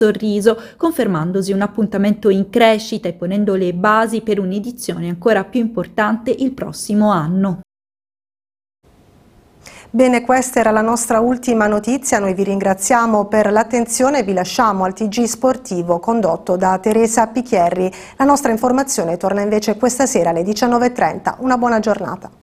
sorriso, confermandosi un appuntamento in crescita e ponendo le basi per un'edizione ancora più importante il prossimo anno. Bene, questa era la nostra ultima notizia, noi vi ringraziamo per l'attenzione e vi lasciamo al TG Sportivo condotto da Teresa Picchierri. La nostra informazione torna invece questa sera alle 19:30. Una buona giornata.